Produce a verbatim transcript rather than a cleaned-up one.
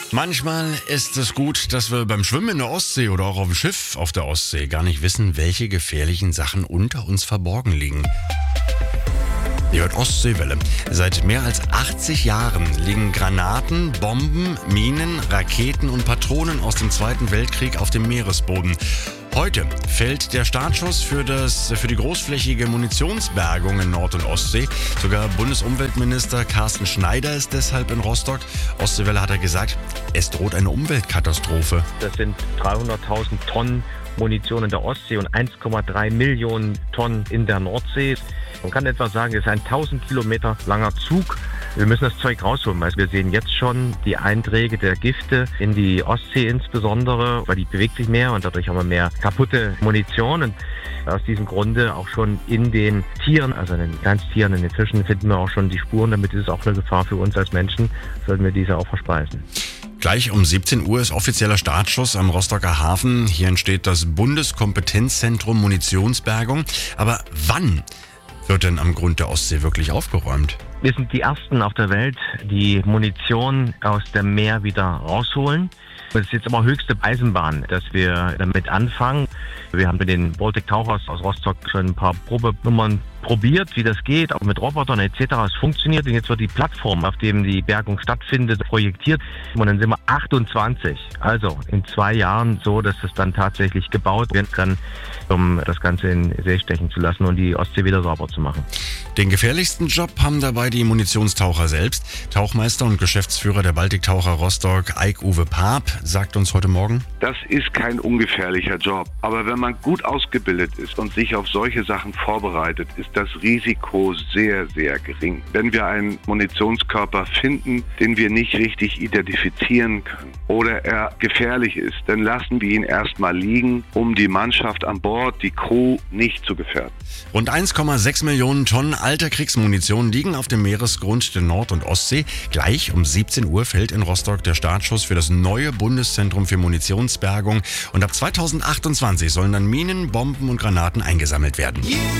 Manchmal ist es gut, dass wir beim Schwimmen in der Ostsee oder auch auf dem Schiff auf der Ostsee gar nicht wissen, welche gefährlichen Sachen unter uns verborgen liegen. Ihr hört Ostseewelle. Seit mehr als achtzig Jahren liegen Granaten, Bomben, Minen, Raketen und Patronen aus dem Zweiten Weltkrieg auf dem Meeresboden. Heute fällt der Startschuss für, das, für die großflächige Munitionsbergung in Nord- und Ostsee. Sogar Bundesumweltminister Carsten Schneider ist deshalb in Rostock. Ostseewelle hat er gesagt, es droht eine Umweltkatastrophe. Das sind dreihunderttausend Tonnen Munition in der Ostsee und eins Komma drei Millionen Tonnen in der Nordsee. Man kann etwa sagen, es ist ein tausend Kilometer langer Zug. Wir müssen das Zeug rausholen, weil wir sehen jetzt schon die Einträge der Gifte in die Ostsee insbesondere, weil die bewegt sich mehr und dadurch haben wir mehr kaputte Munition. Und aus diesem Grunde auch schon in den Tieren, also in den Kleinsttieren, in den Fischen, finden wir auch schon die Spuren. Damit ist es auch eine Gefahr für uns als Menschen, sollten wir diese auch verspeisen. Gleich um siebzehn Uhr ist offizieller Startschuss am Rostocker Hafen. Hier entsteht das Bundeskompetenzzentrum Munitionsbergung. Aber wann wird denn am Grund der Ostsee wirklich aufgeräumt? Wir sind die Ersten auf der Welt, die Munition aus dem Meer wieder rausholen. Es ist jetzt aber höchste Eisenbahn, dass wir damit anfangen. Wir haben mit den Baltic Tauchers aus Rostock schon ein paar Probenummern probiert, wie das geht, auch mit Robotern et cetera. Es funktioniert und jetzt wird die Plattform, auf dem die Bergung stattfindet, projektiert. Und dann sind wir achtundzwanzig, also in zwei Jahren so, dass es dann tatsächlich gebaut werden kann, um das Ganze in See stechen zu lassen und die Ostsee wieder sauber zu machen. Den gefährlichsten Job haben dabei die Munitionstaucher selbst. Tauchmeister und Geschäftsführer der Baltic-Taucher Rostock, Eik-Uwe Paap, sagt uns heute Morgen: Das ist kein ungefährlicher Job. Aber wenn man gut ausgebildet ist und sich auf solche Sachen vorbereitet, ist das Risiko sehr, sehr gering. Wenn wir einen Munitionskörper finden, den wir nicht richtig identifizieren können oder er gefährlich ist, dann lassen wir ihn erstmal liegen, um die Mannschaft an Bord, die Crew, nicht zu gefährden. Rund eins Komma sechs Millionen Tonnen alter Kriegsmunition liegen auf dem Meeresgrund der Nord- und Ostsee. Gleich um siebzehn Uhr fällt in Rostock der Startschuss für das neue Bundeszentrum für Munitionsbergung. Und ab zweitausendachtundzwanzig sollen dann Minen, Bomben und Granaten eingesammelt werden.